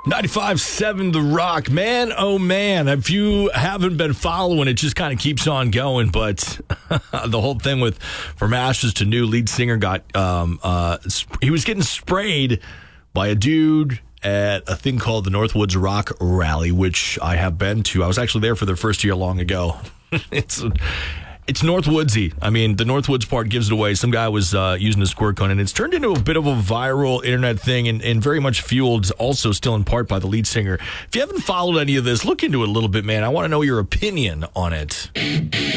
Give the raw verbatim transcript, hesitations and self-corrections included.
ninety-five seven The Rock. Man, oh man, if you haven't been following, it just kind of keeps on going. But the whole thing with From Ashes to New, lead singer got, um, uh, he was getting sprayed by a dude at a thing called the Northwoods Rock Rally, which I have been to. I was actually there for their first year long ago. it's It's Northwoodsy. I mean, the Northwoods part gives it away. Some guy was uh, using a squirt gun, and it's turned into a bit of a viral internet thing and, and very much fueled also still in part by the lead singer. If you haven't followed any of this, look into it a little bit, man. I want to know your opinion on it.